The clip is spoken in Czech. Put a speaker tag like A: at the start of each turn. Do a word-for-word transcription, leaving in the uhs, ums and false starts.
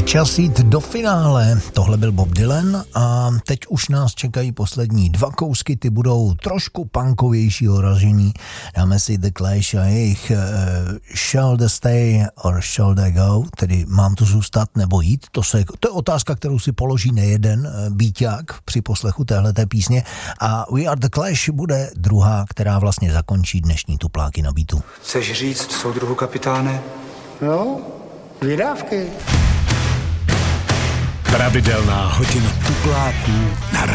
A: Čas jít do finále. Tohle byl Bob Dylan a teď už nás čekají poslední dva kousky, ty budou trošku punkovějšího ražení. Dáme si The Clash a jejich uh, Shall the Stay or Shall the Go, tedy mám tu zůstat nebo jít. To, se, to je otázka, kterou si položí nejeden uh, býťák při poslechu téhleté písně a We Are the Clash bude druhá, která vlastně zakončí dnešní tupláky na beatu.
B: Chceš říct, soudruhu kapitáne?
C: No, vydávky.
D: Pravidelná hodina tupláků na